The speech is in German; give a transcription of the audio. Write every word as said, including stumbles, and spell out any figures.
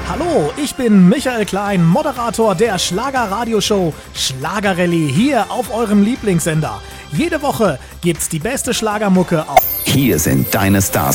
Hallo, ich bin Michael Klein, Moderator der Schlager-Radioshow Schlagerrallye hier auf eurem Lieblingssender. Jede Woche gibt's die beste Schlagermucke auf. Hier sind deine Stars.